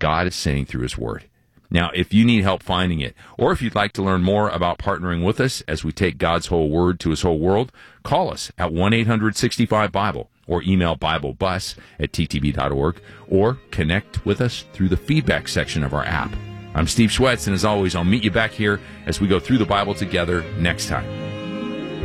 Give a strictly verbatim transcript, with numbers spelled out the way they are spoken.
God is saying through His Word. Now, if you need help finding it, or if you'd like to learn more about partnering with us as we take God's whole Word to His whole world, call us at one eight hundred sixty-five Bible or email BibleBus at t t b dot org or connect with us through the feedback section of our app. I'm Steve Schwetz, and as always, I'll meet you back here as we go through the Bible together next time.